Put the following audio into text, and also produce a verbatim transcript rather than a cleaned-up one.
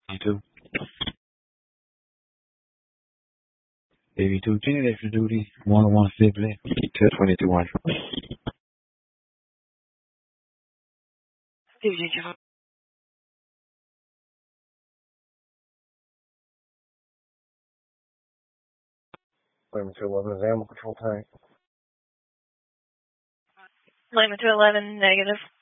eighty-two. eighty-two, change extra duty, one oh one Sibley, two twenty-two one. Lemon two eleven is animal control tank. Lemon two eleven, negative.